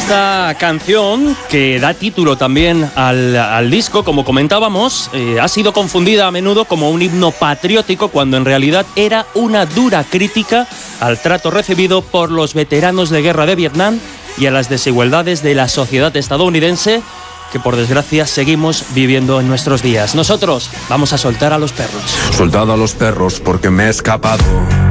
Esta canción, que da título también al disco, como comentábamos, ha sido confundida a menudo como un himno patriótico cuando en realidad era una dura crítica al trato recibido por los veteranos de guerra de Vietnam y a las desigualdades de la sociedad estadounidense que por desgracia seguimos viviendo en nuestros días. Nosotros vamos a soltar a los perros. Soldado a los perros porque me he escapado.